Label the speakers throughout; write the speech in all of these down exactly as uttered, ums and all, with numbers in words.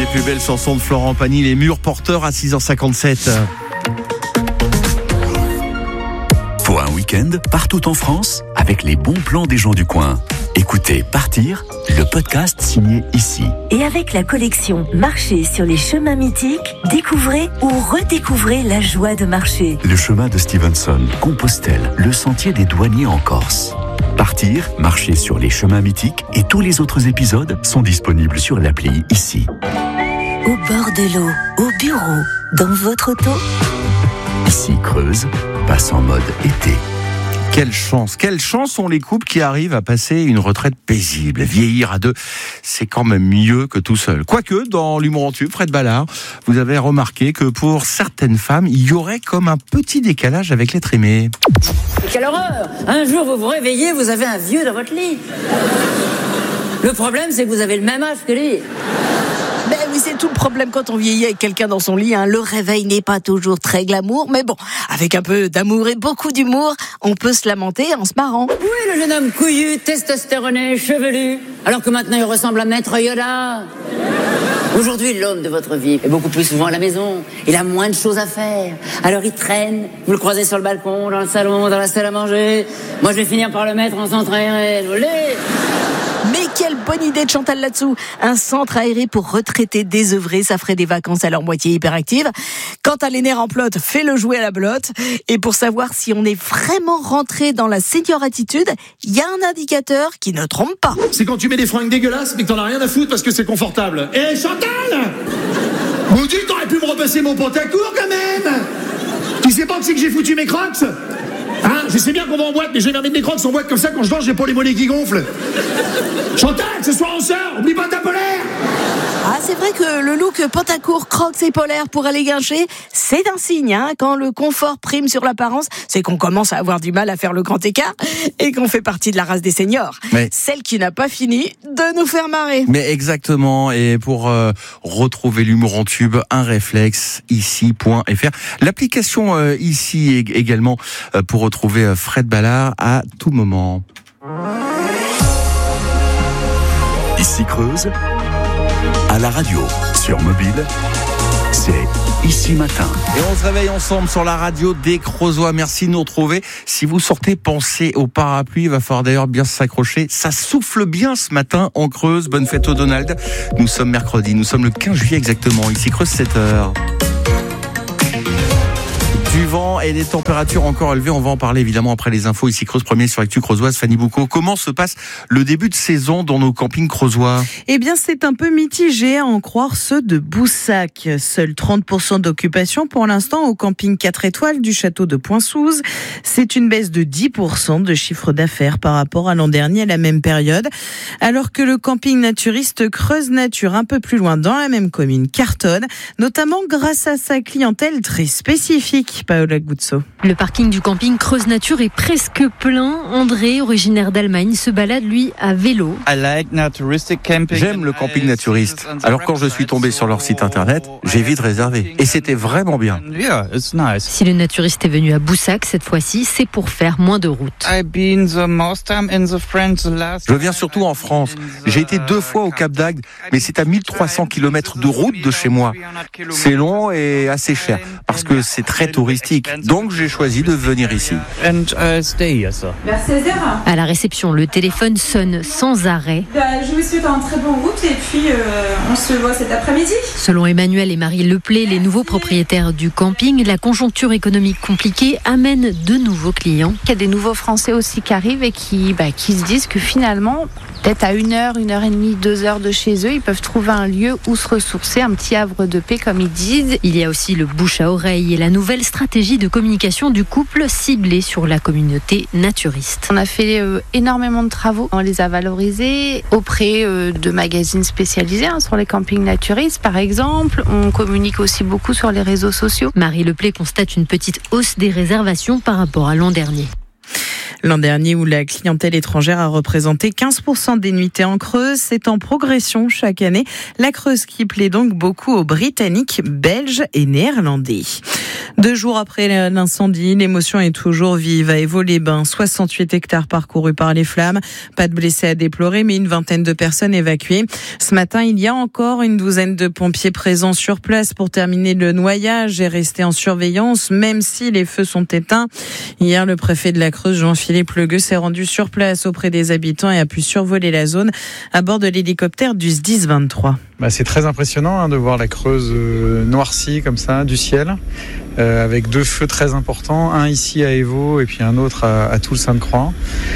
Speaker 1: plus belles chansons de Florent Pagny, Les Murs Porteurs à six heures cinquante-sept.
Speaker 2: Pour un week-end, partout en France, avec les bons plans des gens du coin. Écoutez Partir, le podcast signé Ici.
Speaker 3: Et avec la collection Marcher sur les chemins mythiques, découvrez ou redécouvrez la joie de marcher.
Speaker 2: Le chemin de Stevenson, Compostelle, le sentier des douaniers en Corse. Partir, marcher sur les chemins mythiques et tous les autres épisodes sont disponibles sur l'appli Ici.
Speaker 3: Au bord de l'eau, au bureau, dans votre auto.
Speaker 2: Ici Creuse passe en mode été.
Speaker 1: Quelle chance, quelle chance ont les couples qui arrivent à passer une retraite paisible. Vieillir à deux, c'est quand même mieux que tout seul. Quoique, dans l'humour en tube, Fred Ballard, vous avez remarqué que pour certaines femmes, il y aurait comme un petit décalage avec l'être aimé.
Speaker 4: Quelle horreur! Un jour, vous vous réveillez, vous avez un vieux dans votre lit. Le problème, c'est que vous avez le même âge que lui.
Speaker 5: Ben oui, c'est tout le problème quand on vieillit avec quelqu'un dans son lit. Hein. Le réveil n'est pas toujours très glamour, mais bon, avec un peu d'amour et beaucoup d'humour, on peut se lamenter en se marrant.
Speaker 4: Oui, le jeune homme couillu, testostéroné, chevelu, alors que maintenant il ressemble à Maître Yoda. Aujourd'hui, l'homme de votre vie est beaucoup plus souvent à la maison. Il a moins de choses à faire. Alors il traîne, vous le croisez sur le balcon, dans le salon, dans la salle à manger. Moi, je vais finir par le mettre en centre aéré. Vous voulez ?
Speaker 5: Mais quelle bonne idée de Chantal là-dessous. Un centre aéré pour retraités désœuvrés, ça ferait des vacances à leur moitié hyperactive. Quant à les nerfs en plot, fais-le jouer à la belote. Et pour savoir si on est vraiment rentré dans la senior attitude, il y a un indicateur qui ne trompe pas.
Speaker 6: C'est quand tu mets des fringues dégueulasses mais que t'en as rien à foutre parce que c'est confortable. Eh Chantal, Maudit, t'aurais pu me repasser mon pantacourt quand même. Tu sais pas que c'est que j'ai foutu mes crocs? Hein, je sais bien qu'on va en boîte, mais je vais mettre des crocs en boîte comme ça quand je danse, j'ai pas les mollets qui gonflent. Chantal, ce soir on sort, oublie pas ta polaire.
Speaker 5: Ah, c'est vrai que le look pantacourt, crocs et polaire pour aller guincher, c'est un signe, hein. Quand le confort prime sur l'apparence, c'est qu'on commence à avoir du mal à faire le grand écart et qu'on fait partie de la race des seniors.
Speaker 1: Mais...
Speaker 5: celle qui n'a pas fini de nous faire marrer.
Speaker 1: Mais exactement, et pour euh, retrouver l'humour en tube, un réflexe, ici point f r. L'application euh, Ici est également euh, pour retrouver euh, Fred Ballard à tout moment.
Speaker 2: Ici Creuse, à la radio, sur mobile, c'est Ici Matin.
Speaker 1: Et on se réveille ensemble sur la radio des Creusois. Merci de nous retrouver. Si vous sortez, pensez au parapluie. Il va falloir d'ailleurs bien s'accrocher. Ça souffle bien ce matin en Creuse. Bonne fête au Donald. Nous sommes mercredi. Nous sommes le quinze juillet exactement. Ici Creuse, sept heures. Du vent et des températures encore élevées. On va en parler évidemment après les infos. Ici Creuse, premier sur Actu Creusoise. Fanny Boucaud, comment se passe le début de saison dans nos campings creusois?
Speaker 7: Eh bien, c'est un peu mitigé à en croire ceux de Boussac. Seuls trente pour cent d'occupation pour l'instant au camping quatre étoiles du château de Pointe-Souze. C'est une baisse de dix pour cent de chiffre d'affaires par rapport à l'an dernier à la même période. Alors que le camping naturiste Creuse Nature, un peu plus loin dans la même commune, cartonne, notamment grâce à sa clientèle très spécifique. Paola Guzzo.
Speaker 8: Le parking du camping Creuse Nature est presque plein. André, originaire d'Allemagne, se balade lui à vélo.
Speaker 1: J'aime le camping naturiste. Alors quand je suis tombé sur leur site internet, j'ai vite réservé. Et c'était vraiment bien.
Speaker 8: Si le naturiste est venu à Boussac cette fois-ci, c'est pour faire moins de route.
Speaker 1: Je viens surtout en France. J'ai été deux fois au Cap d'Agde, mais c'est à mille trois cents kilomètres de route de chez moi. C'est long et assez cher, parce que c'est très touristique. Donc j'ai choisi de venir ici.
Speaker 8: À la réception, le téléphone sonne sans arrêt.
Speaker 9: Je vous souhaite un très bon route et puis euh, on se voit cet après-midi.
Speaker 8: Selon Emmanuel et Marie Leplay, les nouveaux propriétaires du camping, la conjoncture économique compliquée amène de nouveaux clients.
Speaker 10: Il y a des nouveaux Français aussi qui arrivent et qui, bah, qui se disent que finalement, peut-être à une heure, une heure et demie, deux heures de chez eux, ils peuvent trouver un lieu où se ressourcer, un petit havre de paix comme ils disent.
Speaker 8: Il y a aussi le bouche à oreille et la nouvelle stratégie de communication du couple ciblée sur la communauté naturiste.
Speaker 10: On a fait euh, énormément de travaux, on les a valorisés auprès euh, de magazines spécialisés hein, sur les campings naturistes par exemple. On communique aussi beaucoup sur les réseaux sociaux.
Speaker 8: Marie Leplay constate une petite hausse des réservations par rapport à l'an dernier.
Speaker 7: L'an dernier, où la clientèle étrangère a représenté quinze pour cent des nuitées en Creuse, c'est en progression chaque année. La Creuse qui plaît donc beaucoup aux Britanniques, Belges et Néerlandais. Deux jours après l'incendie, l'émotion est toujours vive. À Évaux-les-Bains, soixante-huit hectares parcourus par les flammes. Pas de blessés à déplorer, mais une vingtaine de personnes évacuées. Ce matin, il y a encore une douzaine de pompiers présents sur place pour terminer le noyage et rester en surveillance, même si les feux sont éteints. Hier, le préfet de la Creuse, Jean-Philippe Legueux, s'est rendu sur place auprès des habitants et a pu survoler la zone à bord de l'hélicoptère du S D I S vingt-trois.
Speaker 11: Bah, c'est très impressionnant hein, de voir la Creuse euh, noircie comme ça du ciel, euh, avec deux feux très importants, un ici à Évaux et puis un autre à, à Toul-Sainte-Croix.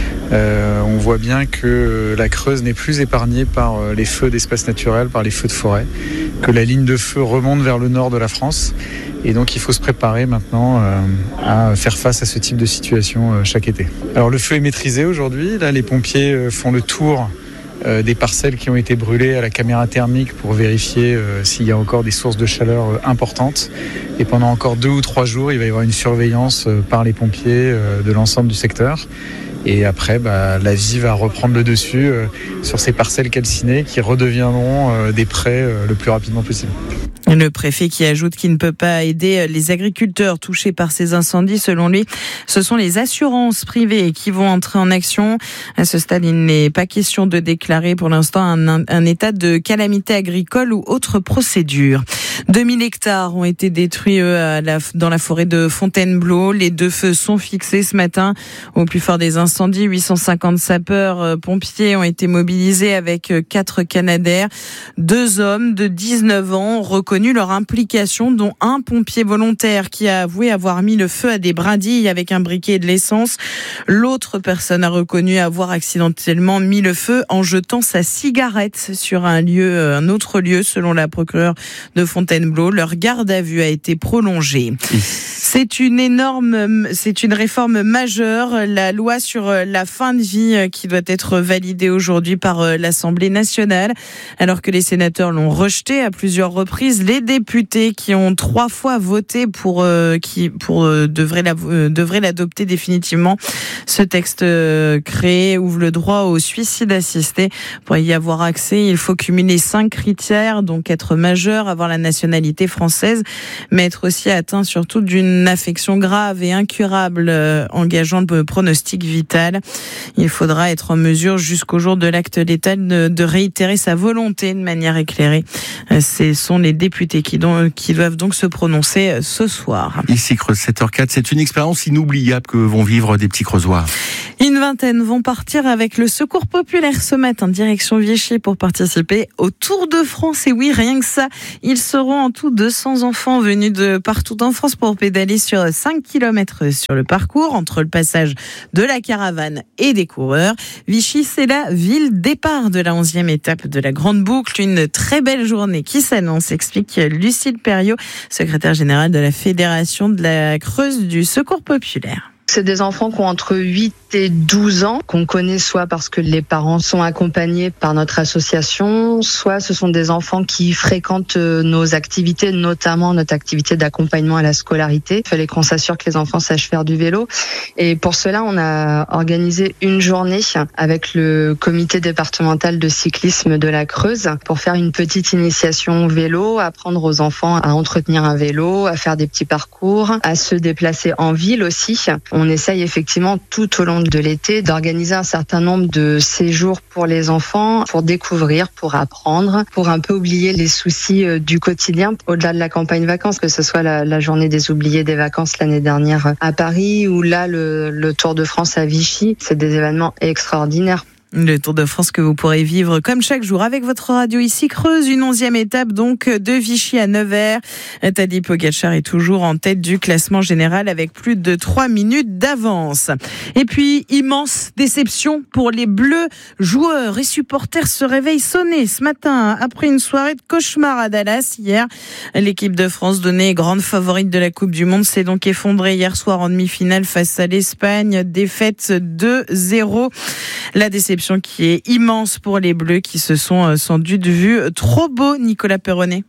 Speaker 11: Euh, on voit bien que la Creuse n'est plus épargnée par les feux d'espace naturel, par les feux de forêt, que la ligne de feu remonte vers le nord de la France. Et donc il faut se préparer maintenant euh, à faire face à ce type de situation euh, chaque été. Alors le feu est maîtrisé aujourd'hui, là les pompiers euh, font le tour euh, des parcelles qui ont été brûlées à la caméra thermique pour vérifier euh, s'il y a encore des sources de chaleur euh, importantes. Et pendant encore deux ou trois jours, il va y avoir une surveillance euh, par les pompiers euh, de l'ensemble du secteur. Et après, bah, la vie va reprendre le dessus euh, sur ces parcelles calcinées qui redeviendront euh, des prés euh, le plus rapidement possible.
Speaker 7: Le préfet qui ajoute qu'il ne peut pas aider les agriculteurs touchés par ces incendies. Selon lui, ce sont les assurances privées qui vont entrer en action. À ce stade, il n'est pas question de déclarer pour l'instant un, un état de calamité agricole ou autre procédure. deux mille hectares ont été détruits eux, à la, dans la forêt de Fontainebleau. Les deux feux sont fixés ce matin. Au plus fort des incendies, huit cent cinquante sapeurs pompiers ont été mobilisés avec quatre Canadair. Deux hommes de dix-neuf ans ont reconnu leur implication, dont un pompier volontaire qui a avoué avoir mis le feu à des brindilles avec un briquet et de l'essence. L'autre personne a reconnu avoir accidentellement mis le feu en jetant sa cigarette sur un lieu, un autre lieu, selon la procureure de Fontainebleau. Leur garde à vue a été prolongée. C'est une énorme, c'est une réforme majeure, la loi sur la fin de vie qui doit être validée aujourd'hui par l'Assemblée nationale. Alors que les sénateurs l'ont rejetée à plusieurs reprises, les députés qui ont trois fois voté pour, euh, qui, pour euh, devraient, la, euh, devraient l'adopter définitivement. Ce texte euh, créé ouvre le droit au suicide assisté. Pour y avoir accès, il faut cumuler cinq critères, donc être majeur, avoir la nationalité française, mais être aussi atteint surtout d'une affection grave et incurable euh, engageant le pronostic vital. Il faudra être en mesure jusqu'au jour de l'acte létal de, de réitérer sa volonté de manière éclairée. Euh, ce sont les députés qui, don, qui doivent donc se prononcer euh, ce soir.
Speaker 1: Ici Creuse sept heures quatre, c'est une expérience inoubliable que vont vivre des petits Creusois.
Speaker 7: Une vingtaine vont partir avec le Secours populaire ce matin direction Vichy pour participer au Tour de France. Et oui, rien que ça, ils seront en tout deux cents enfants venus de partout en France pour pédaler sur cinq kilomètres sur le parcours entre le passage de la caravane et des coureurs. Vichy, c'est la ville départ de la onzième étape de la Grande Boucle. Une très belle journée qui s'annonce, explique Lucille Perriot, secrétaire générale de la Fédération de la Creuse du Secours populaire.
Speaker 12: C'est des enfants qui ont entre huit et douze ans, qu'on connaît soit parce que les parents sont accompagnés par notre association, soit ce sont des enfants qui fréquentent nos activités, notamment notre activité d'accompagnement à la scolarité. Il fallait qu'on s'assure que les enfants sachent faire du vélo. Et pour cela, on a organisé une journée avec le comité départemental de cyclisme de la Creuse pour faire une petite initiation au vélo, apprendre aux enfants à entretenir un vélo, à faire des petits parcours, à se déplacer en ville aussi. On essaye effectivement tout au long de l'été d'organiser un certain nombre de séjours pour les enfants, pour découvrir, pour apprendre, pour un peu oublier les soucis du quotidien, au-delà de la campagne vacances, que ce soit la, la journée des oubliés des vacances l'année dernière à Paris ou là le, le Tour de France à Vichy. C'est des événements extraordinaires.
Speaker 7: Le Tour de France que vous pourrez vivre comme chaque jour avec votre radio ici Creuse, une onzième étape donc de Vichy à Nevers. Tadej Pogačar est toujours en tête du classement général avec plus de trois minutes d'avance. Et puis, immense déception pour les Bleus. Joueurs et supporters se réveillent sonnés ce matin après une soirée de cauchemar à Dallas hier. L'équipe de France, donnée grande favorite de la Coupe du Monde, s'est donc effondrée hier soir en demi-finale face à l'Espagne. Défaite deux zéro. La déception qui est immense pour les Bleus qui se sont sans doute vus trop beaux, Nicolas Perronnet.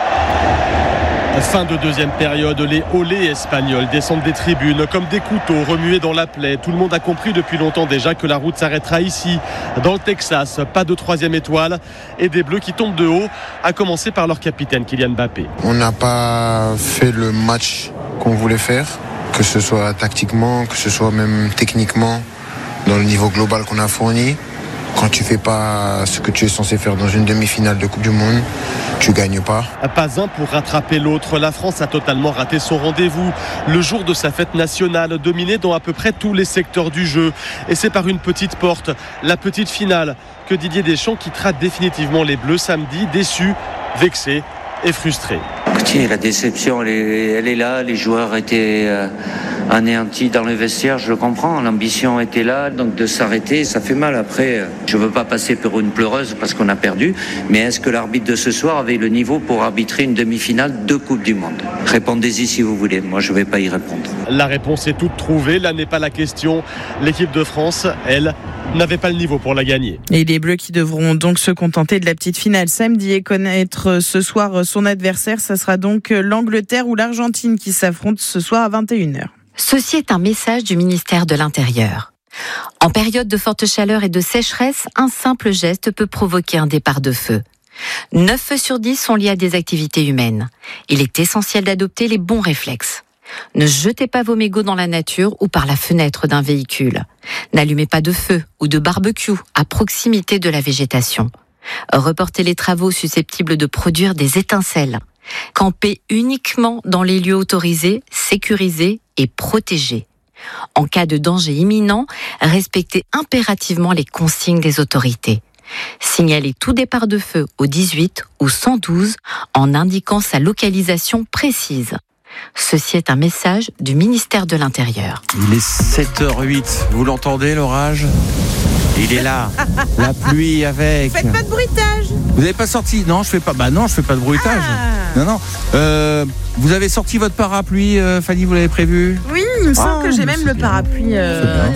Speaker 13: Fin de deuxième période, les olés espagnols descendent des tribunes comme des couteaux remués dans la plaie. Tout le monde a compris depuis longtemps déjà que la route s'arrêtera ici, dans le Texas. Pas de troisième étoile et des Bleus qui tombent de haut, à commencer par leur capitaine Kylian Mbappé.
Speaker 14: On n'a pas fait le match qu'on voulait faire, que ce soit tactiquement, que ce soit même techniquement, dans le niveau global qu'on a fourni. Quand tu fais pas ce que tu es censé faire dans une demi-finale de Coupe du Monde, tu gagnes pas.
Speaker 13: Pas un pour rattraper l'autre. La France a totalement raté son rendez-vous. Le jour de sa fête nationale, dominée dans à peu près tous les secteurs du jeu. Et c'est par une petite porte, la petite finale, que Didier Deschamps quittera définitivement les Bleus samedi, déçu, vexé et frustré.
Speaker 15: Écoutez, la déception, elle est, elle est là. Les joueurs étaient euh, anéantis dans le vestiaire, je le comprends. L'ambition était là, donc de s'arrêter, ça fait mal. Après, je ne veux pas passer pour une pleureuse parce qu'on a perdu, mais est-ce que l'arbitre de ce soir avait le niveau pour arbitrer une demi-finale de Coupe du Monde ? Répondez-y si vous voulez, moi je ne vais pas y répondre.
Speaker 13: La réponse est toute trouvée, là n'est pas la question. L'équipe de France, elle, n'avait pas le niveau pour la gagner.
Speaker 7: Et les Bleus qui devront donc se contenter de la petite finale samedi et connaître ce soir son adversaire, ça sera donc l'Angleterre ou l'Argentine qui s'affrontent ce soir à vingt et une heures.
Speaker 16: Ceci est un message du ministère de l'Intérieur. En période de forte chaleur et de sécheresse, un simple geste peut provoquer un départ de feu. neuf feux sur dix sont liés à des activités humaines. Il est essentiel d'adopter les bons réflexes. Ne jetez pas vos mégots dans la nature ou par la fenêtre d'un véhicule. N'allumez pas de feu ou de barbecue à proximité de la végétation. Reportez les travaux susceptibles de produire des étincelles. Campez uniquement dans les lieux autorisés, sécurisés et protégés. En cas de danger imminent, respectez impérativement les consignes des autorités. Signalez tout départ de feu au dix-huit ou cent douze en indiquant sa localisation précise. Ceci est un message du ministère de l'Intérieur.
Speaker 1: Il est sept heures huit, vous l'entendez l'orage ? Il est là, la pluie avec.
Speaker 7: Faites pas de bruitage.
Speaker 1: Vous n'avez pas sorti ? Non, je fais pas. Bah non, je fais pas de bruitage. Ah. Non, non. Euh, vous avez sorti votre parapluie, euh, Fanny, vous l'avez prévu ?
Speaker 7: Oui, il me semble
Speaker 1: ah,
Speaker 7: que j'ai même le parapluie. Euh...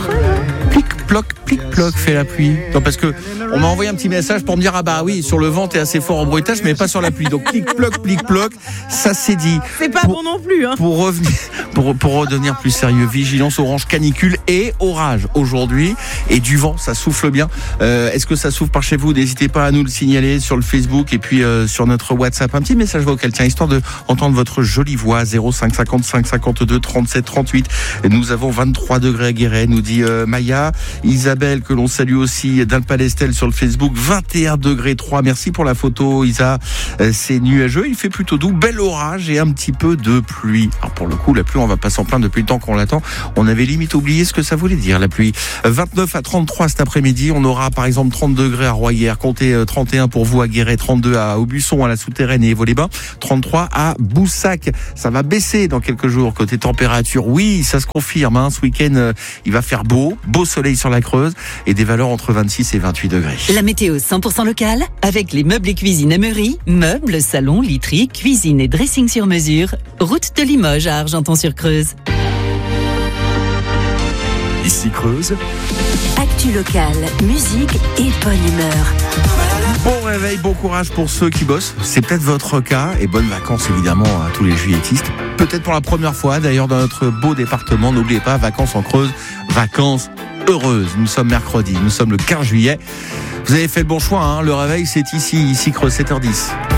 Speaker 1: Plic ploc, plic ploc, fait la pluie. Non, parce que on m'a envoyé un petit message pour me dire ah bah oui, sur le vent t'es assez fort en bruitage, mais pas sur la pluie. Donc plic ploc, plic ploc, ça c'est dit.
Speaker 7: C'est pas pour, bon non plus. Hein.
Speaker 1: Pour revenir, pour pour redevenir plus sérieux, vigilance orange canicule et orage aujourd'hui et du vent, ça souffle bien. Euh, est-ce que ça souffle par chez vous ? N'hésitez pas à nous le signaler sur le Facebook et puis euh, sur notre WhatsApp. Un petit message vocal, tiens, histoire de entendre votre jolie voix. zéro cinq cinquante-cinq cinquante-deux trente-sept trente-huit. Nous avons vingt-trois degrés à Guéret, nous dit euh, Maya. Isabelle, que l'on salue aussi, d'Alpalestel sur le Facebook, vingt et un degrés trois. Merci pour la photo, Isa. Euh, c'est nuageux, il fait plutôt doux, bel orage et un petit peu de pluie. Alors pour le coup, la pluie, on va pas s'en plaindre depuis le temps qu'on l'attend. On avait limite oublié ce que ça voulait dire, la pluie. vingt-neuf à trente-trois cet après-midi. On aura par exemple trente degrés à Royer, comptez trente et un pour vous à Guéret, trente-deux à Aubusson, à la Souterraine et Évaux-les-Bains, trente-trois à Boussac. Ça va baisser dans quelques jours côté température. Oui, ça se confirme. Hein. Ce week-end, euh, il va faire beau, beau soleil sur la Creuse et des valeurs entre vingt-six et vingt-huit degrés.
Speaker 17: La météo cent pour cent locale avec les meubles et cuisine Emery, meubles, salons, literie, cuisine et dressing sur mesure. Route de Limoges à Argenton-sur-Creuse.
Speaker 2: Ici Creuse.
Speaker 3: Actu locale, musique et bonne humeur.
Speaker 1: Bon réveil, bon courage pour ceux qui bossent. C'est peut-être votre cas. Et bonnes vacances évidemment à tous les juilletistes. Peut-être pour la première fois d'ailleurs dans notre beau département. N'oubliez pas, vacances en Creuse, vacances heureuses. Nous sommes mercredi, nous sommes le quinze juillet. Vous avez fait le bon choix, hein. Le réveil c'est ici, ici Creuse, sept heures dix.